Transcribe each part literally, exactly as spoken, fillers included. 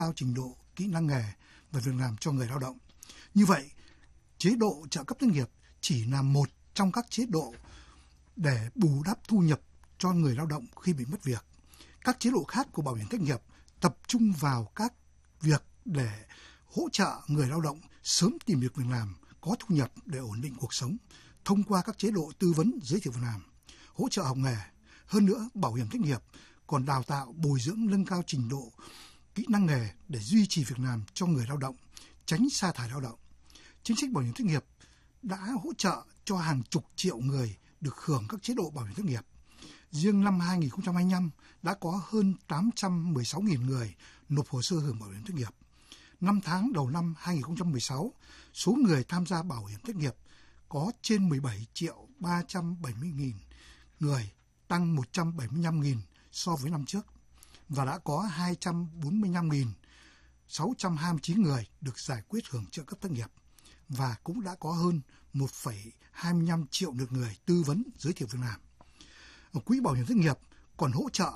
cao trình độ, kỹ năng nghề và việc làm cho người lao động. Như vậy, chế độ trợ cấp thất nghiệp chỉ là một trong các chế độ để bù đắp thu nhập cho người lao động khi bị mất việc. Các chế độ khác của bảo hiểm thất nghiệp tập trung vào các việc để hỗ trợ người lao động sớm tìm được việc làm, có thu nhập để ổn định cuộc sống thông qua các chế độ tư vấn, giới thiệu việc làm, hỗ trợ học nghề. Hơn nữa, bảo hiểm thất nghiệp còn đào tạo, bồi dưỡng, nâng cao trình độ, kỹ năng nghề để duy trì việc làm cho người lao động, tránh sa thải lao động. Chính sách bảo hiểm thất nghiệp đã hỗ trợ cho hàng chục triệu người được hưởng các chế độ bảo hiểm thất nghiệp. Riêng năm hai nghìn không trăm hai mươi lăm đã có hơn tám trăm mười sáu nghìn người nộp hồ sơ hưởng bảo hiểm thất nghiệp. Năm tháng đầu năm hai nghìn không trăm mười sáu, số người tham gia bảo hiểm thất nghiệp có trên mười bảy triệu ba trăm bảy mươi nghìn người, tăng một trăm bảy mươi lăm nghìn so với năm trước, và đã có hai trăm bốn mươi lăm nghìn sáu trăm hai mươi chín người được giải quyết hưởng trợ cấp thất nghiệp, và cũng đã có hơn một phẩy hai mươi lăm triệu lượt người tư vấn, giới thiệu việc làm. Quỹ bảo hiểm thất nghiệp còn hỗ trợ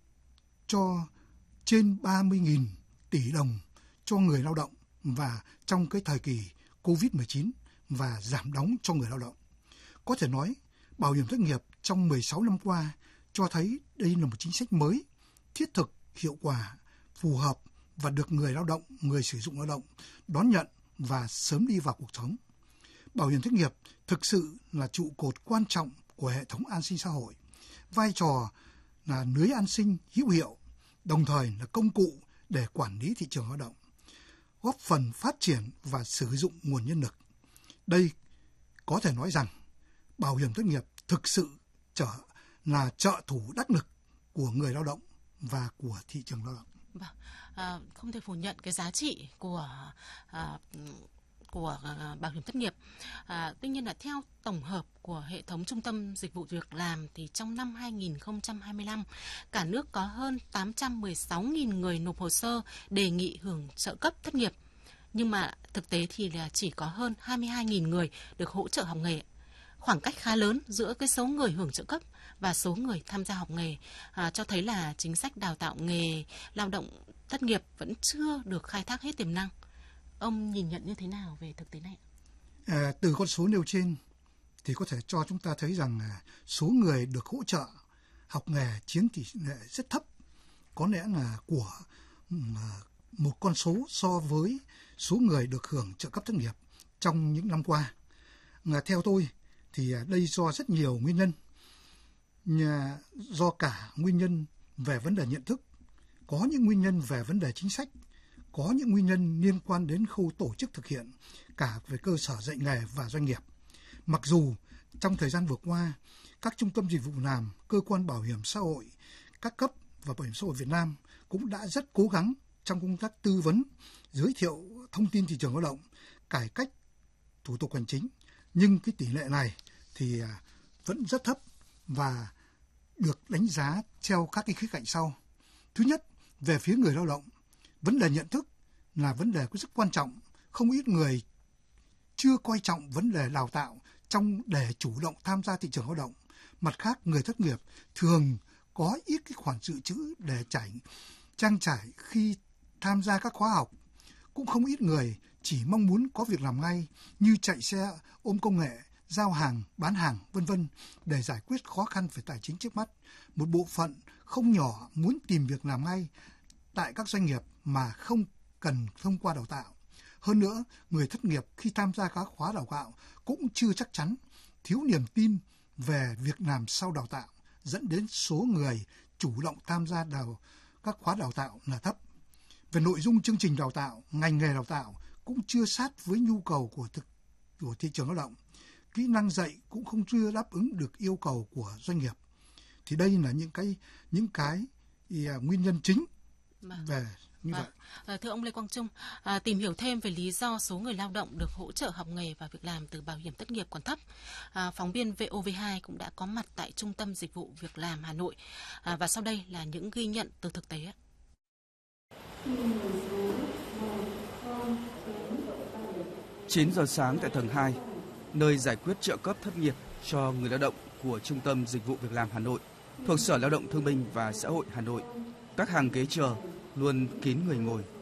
cho trên ba mươi nghìn tỷ đồng cho người lao động và trong cái thời kỳ covid mười chín và giảm đóng cho người lao động. Có thể nói, bảo hiểm thất nghiệp trong mười sáu năm qua cho thấy đây là một chính sách mới, thiết thực, hiệu quả, phù hợp và được người lao động, người sử dụng lao động đón nhận và sớm đi vào cuộc sống. Bảo hiểm thất nghiệp thực sự là trụ cột quan trọng của hệ thống an sinh xã hội, vai trò là lưới an sinh hữu hiệu, đồng thời là công cụ để quản lý thị trường lao động, góp phần phát triển và sử dụng nguồn nhân lực. Đây có thể nói rằng bảo hiểm thất nghiệp thực sự trở là trợ thủ đắc lực của người lao động và của thị trường lao động. Vâng, à, không thể phủ nhận cái giá trị của à, của à, bảo hiểm thất nghiệp. À, tuy nhiên là theo tổng hợp của hệ thống trung tâm dịch vụ việc làm thì trong năm hai nghìn không trăm hai mươi lăm, cả nước có hơn tám trăm mười sáu nghìn người nộp hồ sơ đề nghị hưởng trợ cấp thất nghiệp. Nhưng mà thực tế thì là chỉ có hơn hai mươi hai nghìn người được hỗ trợ học nghề. Khoảng cách khá lớn giữa cái số người hưởng trợ cấp và số người tham gia học nghề à, cho thấy là chính sách đào tạo nghề lao động thất nghiệp vẫn chưa được khai thác hết tiềm năng. Ông nhìn nhận như thế nào về thực tế này? À, từ con số nêu trên thì có thể cho chúng ta thấy rằng số người được hỗ trợ học nghề chiếm tỷ lệ rất thấp, có lẽ là của một con số so với số người được hưởng trợ cấp thất nghiệp trong những năm qua. Là theo tôi thì đây do rất nhiều nguyên nhân, do cả nguyên nhân về vấn đề nhận thức, có những nguyên nhân về vấn đề chính sách, có những nguyên nhân liên quan đến khâu tổ chức thực hiện, cả về cơ sở dạy nghề và doanh nghiệp. Mặc dù trong thời gian vừa qua, các trung tâm dịch vụ việc làm, cơ quan bảo hiểm xã hội, các cấp và bảo hiểm xã hội Việt Nam cũng đã rất cố gắng trong công tác tư vấn, giới thiệu thông tin thị trường lao động, cải cách thủ tục hành chính, nhưng cái tỷ lệ này thì vẫn rất thấp và được đánh giá theo các cái khía cạnh sau. Thứ nhất, về phía người lao động, vấn đề nhận thức là vấn đề rất quan trọng. Không ít người chưa coi trọng vấn đề đào tạo trong để chủ động tham gia thị trường lao động. Mặt khác, người thất nghiệp thường có ít cái khoản dự trữ để trải trang trải khi tham gia các khóa học. Cũng không ít người chỉ mong muốn có việc làm ngay như chạy xe, ôm công nghệ, giao hàng, bán hàng, vân vân để giải quyết khó khăn về tài chính trước mắt. Một bộ phận không nhỏ muốn tìm việc làm ngay tại các doanh nghiệp mà không cần thông qua đào tạo. Hơn nữa, người thất nghiệp khi tham gia các khóa đào tạo cũng chưa chắc chắn, thiếu niềm tin về việc làm sau đào tạo, dẫn đến số người chủ động tham gia đào các khóa đào tạo là thấp. Về nội dung chương trình đào tạo, ngành nghề đào tạo cũng chưa sát với nhu cầu của thực của thị trường lao động. Kỹ năng dạy cũng không chưa đáp ứng được yêu cầu của doanh nghiệp. Thì đây là những cái những cái uh, nguyên nhân chính về như à, vậy. À, thưa ông Lê Quang Trung, à, tìm hiểu thêm về lý do số người lao động được hỗ trợ học nghề và việc làm từ bảo hiểm thất nghiệp còn thấp, à, phóng viên vê o vê hai cũng đã có mặt tại Trung tâm Dịch vụ Việc làm Hà Nội, à, và sau đây là những ghi nhận từ thực tế. chín giờ sáng tại tầng hai, nơi giải quyết trợ cấp thất nghiệp cho người lao động của Trung tâm Dịch vụ Việc làm Hà Nội, thuộc Sở Lao động Thương binh và Xã hội Hà Nội. Các hàng ghế chờ luôn kín người ngồi.